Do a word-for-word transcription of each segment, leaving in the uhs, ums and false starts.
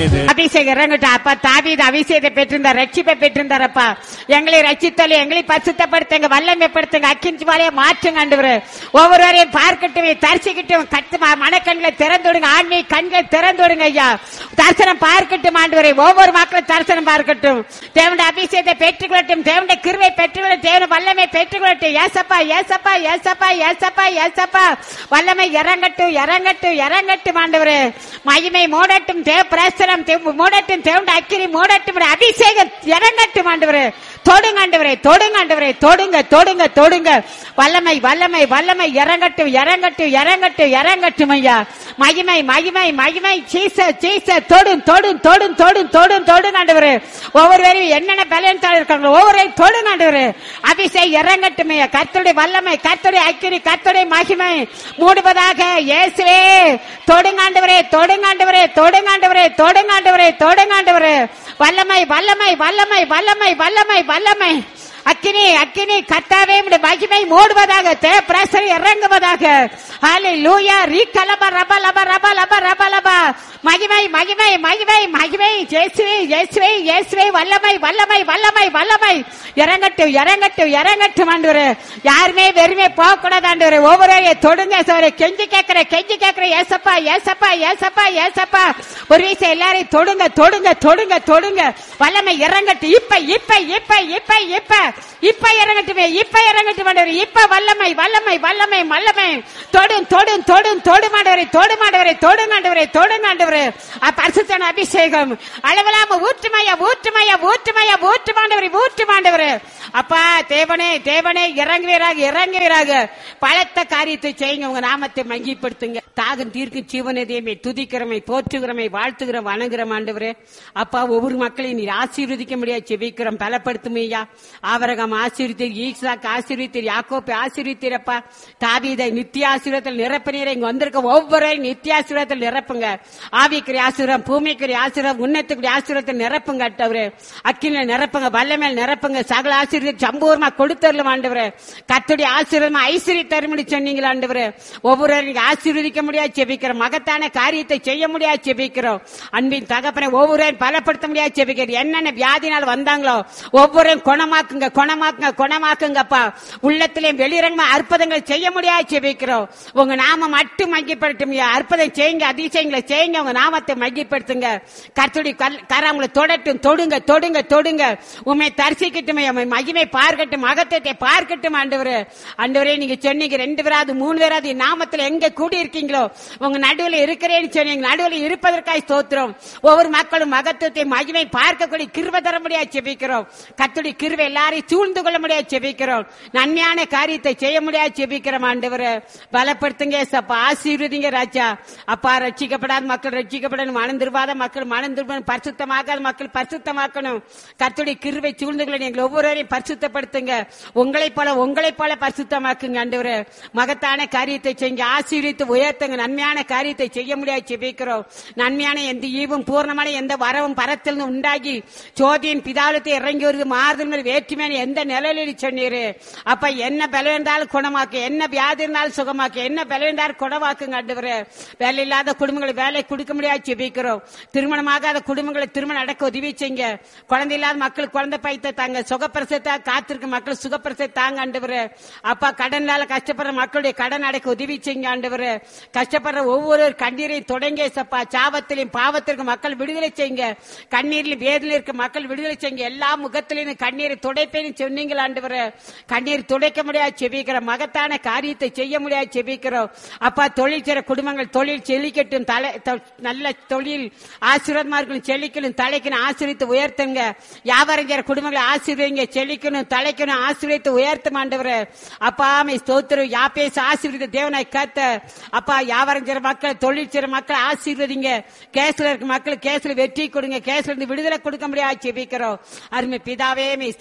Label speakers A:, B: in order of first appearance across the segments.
A: அபிஷேகம் இறங்கட்டும் அப்பா. தாவீது அபிஷேகத்தை பெற்றிருந்தார், ரட்சிப்பை பெற்றிருந்தாரப்பா. எங்களை ரட்சித்தல், எங்களை பரிசுத்தப்படுத்துங்க, வல்லமைப்படுத்துங்க, அக்கிஞ்சுவாலையை மாற்றுங்க ஆண்டவரே. ஒவ்வொருவரையும் பார்க்கட்டும், தரிசிக்கட்டும், கட்டு மனக்கண்களை திறந்துடுங்க, ஆன்மீக கண்களை திறந்துடுங்க ஐயா. தரிசனம் பார்க்கட்டும் ஆண்டவரே, ஒவ்வொரு மக்களும் தரிசனம் பார்க்கட்டும். தேவனுடைய அபிஷேகத்தை பெற்றுக்கொள்ளட்டும், தேவனுடைய கிருபை பெற்றுக்கொள்ளட்டும், தேவனுடைய வல்லமை பெற்றுக்கொள்ளட்டும். ஏசப்பா ஏசப்பா ஏசப்பா ஏசப்பா ஏசப்பா வல்லமை இறங்கட்டும் இறங்கட்டும் இறங்கட்டும் ஆண்டவரே. மகிமை மூடட்டும், தேவ பிரசனம் மூடட்டும், தேவனுடைய அக்கினி மூடட்டும், அபிஷேகம் இறங்கட்டும் ஆண்டவரே. தொடுங்க ஆண்டவரே, தொடுங்க ஆண்டவரே, தொடுங்க தொடுங்க தொடுங்க. வல்லமை வல்லமை வல்லமை இறங்கட்டும் இறங்கட்டும் இறங்கட்டும் இறங்கட்டும் ஐயா. மகிமை மகிமை மகிமை சீச சீச தொடும் தொடும் தொடும் தொடும் தொடும் தொடும் ஆண்டவரே. ஒவ்வொருவரையும் என்னென்ன பலன் இருக்காங்களோ ஒவ்வொருவரையும் தொடுங்க ஆண்டவரே. அபிஷேகம் இறங்கட்டும் ஐயா. கர்த்தருடைய வல்லமை, கர்த்தருடைய அக்கினி, கர்த்தருடைய மகிமை மூடுவதாக இயேசுவே. தொடுங்க ஆண்டவரே, தொடுங்க ஆண்டவரே, தொடுங்க ஆண்டவரே, தொடுங்க ஆண்டவரே, தொடுங்க ஆண்டவரே. வல்லமை வல்லமை வல்லமை வல்லமை வல்லமை வல்லமை அக்கினி அக்கினி கர்த்தாவே மகிமை மூடுவதாக, தே பிரசரி இறங்குவதாக. ஹல்லேலூயா. ரீகலப ரப லப ரப லப ரப லப. மகிமை மகிமை மகிமை மகிமை இயேசுவே இயேசுவே இயேசுவே. வல்லமை வல்லமை வல்லமை வல்லமை இறங்கட்டும் இறங்கட்டும் இறங்கட்டும் ஆண்டவரே. யாருமே வெறுமே போக கூடாது ஆண்டவரே. ஒவ்வொருவரையும் தொடுங்க சார். கெஞ்சி கேட்கிற கெஞ்சி கேட்கிற ஏசப்பா ஏசப்பா ஏசப்பா ஏசப்பா. ஒரு விஷயம் எல்லாரையும் தொடுங்க தொடுங்க தொடுங்க தொடுங்க. வல்லமை இறங்கட்டும் இப்ப இப்ப இப்ப இப்ப இப்ப இப்ப இறங்கட்டுமே, இப்ப இறங்கட்டும் ஆண்டவரே. இப்ப வல்லமை வல்லமை வல்லமை வல்லமை. தொடும் தொடும் தொடும் தொடும் ஆண்டவரே, தொடும் ஆண்டவரே, தொடும் ஆண்டவரே, தொடும் ஆண்டவரே. பரிசுத்தமான அபிஷேகம் அளவிலாம ஊற்றுமையா ஊற்றுமையா ஊற்றுமையா ஊற்றுமாண்டவரே ஊற்றுமாண்டவரே. அப்பா தேவனே தேவனே இறங்குவீராக இறங்குவீராக. பலத்த காரியத்தை செய்யுங்க, உங்க நாமத்தை மகிமைப்படுத்துங்க. தாகம் தீர்க்கும் ஜீவனதையுமே துதிக்கிறமை போற்றுகிறமை வாழ்த்துகிறோம் வணங்குகிறோம் ஆண்டவரே. அப்பா ஒவ்வொரு மக்களையும் நீர் ஆசீர்வதிக்க முடியாது செபிக்கிறோம், பலப்படுத்துமையா. ஆவரகம் ஆசீர்வதித்தீர், ஈசாக்கு ஆசீர்வதித்தீர், யாக்கோபை ஆசீர்வதித்தீரப்பா. தாவீதை நித்திய ஆசீர்வாதத்தில் நிரப்பினீர். இங்க வந்திருக்க ஒவ்வொருவரையும் நித்திய ஆசீர்வாதத்தில் நிரப்புங்க. ஆவிக்குரிய ஆசீர்வாதம், பூமிக்குரிய ஆசீர்வாதம், உன்னத்துக்குரிய ஆசீர்வாதத்தில் நிரப்புங்க ஆண்டவரே. அக்கினில நிரப்புங்க, வல்லமேல் நிரப்புங்க. சகல ஆசீர்வாதம் சம்பூர்ணமா கொடுத்தரலும் ஆண்டவரே. கர்த்தருடைய ஆசீர்வாதம் ஐஸ்வர்ய தரும்படி சொன்னீங்களா ஆண்டவரே. ஒவ்வொருவரையும் ஆசீர்வதிக்க முடியாது செபிக்கிறோம், மகத்தான காரியத்தை செய்ய முடியாது செபிக்கிறோம். அன்பின் தகப்பனை ஒவ்வொருவரையும் பலப்படுத்த முடியாது செபிக்கிறோம். என்னென்ன வியாதினால் வந்தாங்களோ ஒவ்வொருவரையும் குணமாக்குங்க குணமாக்குங்க குணமாக்குங்கப்பா. உள்ளத்திலேயும் வெளிரங்கமா அற்புதங்கள் செய்ய முடியாது செபிக்கிறோம். உங்க நாம மட்டும் மகிமைப்படட்டும். அற்புதம் செய்யுங்க, அதிசயங்களை செய்யுங்க, உங்க நாமத்தை மகிமைப்படுத்துங்க. கர்த்தருடைய கரங்களை தொடட்டும், தொடுங்க தொடுங்க தொடுங்க. உண்மை தரிசிக்கட்டும், மகிமை பார்க்கட்டும், மகத்துவத்தை பார்க்கட்டும் ஆண்டவரே. ஆண்டவரே நீங்க சொன்னீங்க ரெண்டு பேராது மூணு பேராது நாமத்துல எங்க கூடி இருக்கீங்களோ உங்க நடுவில் இருக்கிறேன்னு சொன்னீங்க. நடுவில் இருப்பதற்காக ஸ்தோத்திரம். ஒவ்வொரு மக்களும் மகத்துவத்தை மகிமை பார்க்கக்கூடிய கிருபை தர முடியாது செபிக்கிறோம். கர்த்தருடைய கிருபை எல்லாரையும் சூழ்ந்து கொள்ள முடியாது செபிக்கிறோம். நன்மையான காரியத்தை செய்ய முடியாது செபிக்கிறோம் ஆண்டவரே. பலப்படுத்துங்க சப்பா, ஆசீர்வதிங்க ராஜா. அப்பா ரட்சிக்கப்படாத மக்கள் ரட்சிக்கப்படணும், மனம் திரும்பாத மக்கள் மனம் திரும்பணும், பரிசுத்தமாகாத மக்கள் பரிசுத்தமாக்கணும். கர்த்தருடைய கிருபை சூழ்ந்து கொள்ள எங்களை ஒவ்வொருவரையும் பரிசுத்தப்படுத்துங்க. உங்களை போல உங்களை போல பரிசுத்தமாக்குங்க ஆண்டவரே. மகத்தான காரியத்தை செய்யுங்க, ஆசீர்வதித்து உயர்த்துங்க. நன்மையான காரியத்தை செய்ய முடியாது செபிக்கிறோம். நன்மையான எந்த ஈவும் பூர்ணமான எந்த வரவும் பரத்தில் உண்டாகி சோதியின் பிதாலத்தை இறங்கி வருது மாறுதல் வேற்றுமையான எந்த நிலையில சொன்னீரு. அப்ப என்ன பலம் இருந்தாலும் குணமாக்கு, என்ன வியாதி இருந்தாலும் சுகமாக்கு, என்ன பலம் இருந்தாலும் குணமாக்குங்க ஆண்டவரே. வேலை இல்லாத குடும்பங்களை வேலை கொடுக்க முடியாது செபிக்கிறோம். திருமணமாகாத குடும்பங்களை திருமணம் நடக்க உதவி செய்யுங்க. குழந்தை இல்லாத மக்கள் குழந்தை பைத்த தாங்க, சுகப்பிரசத்தை காத்திருக்க மக்கள் சுகப்பிரசத்தை தாங்க ஆண்டவரே. அப்பா கடனால கஷ்டப்படுற மக்களுடைய கடன் அடைக்க உதவி செய்யுங்க ஆண்டவரே. கஷ்டப்படுற ஒவ்வொரு கண்ணீரை தொடங்க சப்பா. சாபத்திலையும் பாவத்திற்கு மக்கள் விடுதலை செய்யுங்க. கண்ணீரிலும் வேதனையில் இருக்க மக்கள் விடுதலை செய்யுங்க. எல்லா முகத்திலையும் கண்ணீரை துடைப்பேன்னு சொன்னீங்களா ஆண்டவரே. கண்ணீர் துடைக்க முடியாது செபிக்கிறோம், மகத்தான காரியத்தை செய்ய முடியாது செபிக்கிறோம். அப்பா தொழில் செய்ற குடும்பங்கள் தொழில் செழிக்கட்டும், தலை நல்ல தொழில் ஆசீர்வாதமா இருக்கணும், செழிக்கணும், தலைக்கணும், ஆசீர்வித்து உயர்த்துங்க. வியாபாரம் செய்ற குடும்பங்களை ஆசீர்வதிங்க, செழிக்கணும், தலைக்கணும், ஆசீர்வித்து உயர்த்தும் ஆண்டவரே. அப்பா மை ஸ்தோத்திரம். யாபேச ஆசீர்வதித்த தேவனாய் கத்த. அப்பா வியாபாரம் செய்ற மக்கள் தொழில் செய்ற மக்கள் ஆசீர்வதிங்க. கேஸ்ல இருக்க மக்கள் கேஸ்ல வெற்றி கொடுங்க, கேஸ்ல இருந்து விடுதலை கொடுக்க முடியாது செபிக்கிறோம். அருமை பிதாவே மை ஸ்தோத்திரிக்கிறோம்.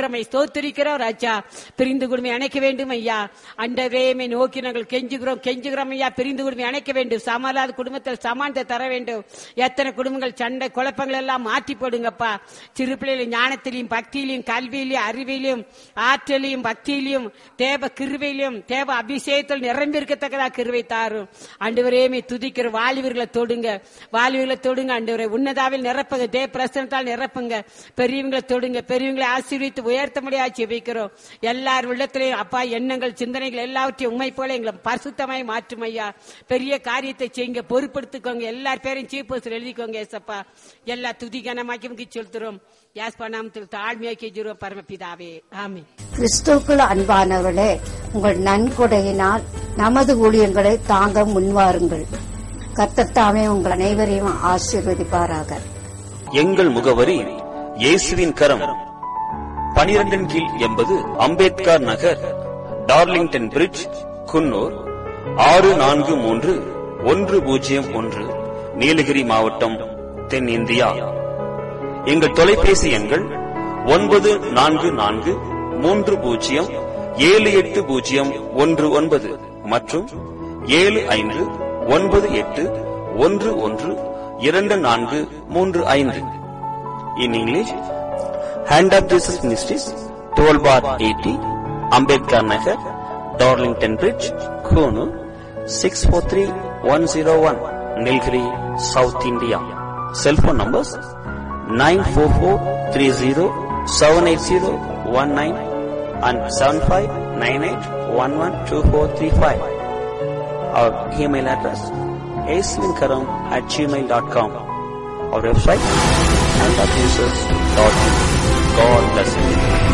A: துதிக்கிறோம், ஸ்தோத்திரிக்கிறோம் ராஜா. பிரிந்து குடும்பம் அணைக்க வேண்டும் ஐயா. அண்டவேமை நோக்கி நாங்கள் கெஞ்சுகிறோம் கெஞ்சுகிறோம் ஐயா. பிரிந்து குடும்பம் அணைக்க வேண்டும். சமாளாத குடும்பத்தில் சமானத்தை தர வேண்டும். எத்தனை குடும்பங்கள் சண்டை குழப்பங்கள் எல்லாம் மாற்றி போடுங்கப்பா. சிறு பிள்ளைகள் ஞானத்திலையும் பக்தியிலையும் கல்வியிலையும் அறிவிலையும் ஆற்றலையும் பக்தியிலையும் தேவ கிருபையிலும் தேவ அபிஷேகத்தில் நிரம்பி இருக்கத்தக்கதா கிருபை தாரும். ஆண்டவரேமே துதிக்கிற வாலிபர்களை தொடுங்க, வாலிபர்களை தொடுங்க ஆண்டவரே. உன்னதாவில் நிரப்புங்க, தேவ பிரசனத்தால் நிரப்புங்க. பெரியவங்களை தொடுங்க, பெரியவங்களை ஆசீர்வித்து உயர்த்த முடியாது ஜெபிக்கிறோம். எல்லார் உள்ளத்திலையும் அப்பா எண்ணங்கள் சிந்தனைகள் எல்லாவற்றையும் உண்மை போல எங்களை பரிசுத்தமாய் மாற்றும் ஐயா. பெரிய காரியத்தை செய்யுங்க, பொறுப்படுத்திக்கோங்க. எல்லார் பேரையும் சீஃப் போஸ்டர் எழுதிக்கோங்க ஏசப்பா. எல்லா துதிகனமாக்கி செலுத்துறோம். யாஸ்பா நாமத்தில் தாழ்மையாக்கி ஜீரோ பரமபிதாவே ஆமென்.
B: கிறிஸ்துவுக்குள் அன்பானவர்களே, உங்கள் நன்கொடையினால் நமது ஊழியங்களை தாங்க முன்வாருங்கள். கர்த்தர் தாமே உங்கள் அனைவரையும் ஆசீர்வதிப்பாராக.
C: எங்கள் முகவரி இயேசுவின் கரம், பனிரெண்டின் கீழ் எண்பது அம்பேத்கர் நகர், டார்லிங்டன் பிரிட்ஜ், குன்னூர் ஆறு நான்கு மூன்று ஒன்று பூஜ்ஜியம் ஒன்று, நீலகிரி மாவட்டம், தென்னிந்தியா. எங்கள் தொலைபேசி எண்கள் ஒன்பது நான்கு நான்கு மூன்று பூஜ்ஜியம் ஏழு எட்டு பூஜ்ஜியம் ஒன்று ஒன்பது மற்றும் ஏழு ஐந்து ஒன்பது எட்டு ஒன்று ஒன்று இரண்டு நான்கு மூன்று ஐந்து. In English, hand of Jesus ministries, twelve bar eighty, Ambedkar Nagar, Darlington bridge, Coonoor six four three one zero one, Nilgiri, south India. Cellphone numbers nine four four three zero seven eight zero one nine and seven five nine eight one one two four three five. Our email address aislinkaram at gmail dot com. Our website and our users dot com. God bless you.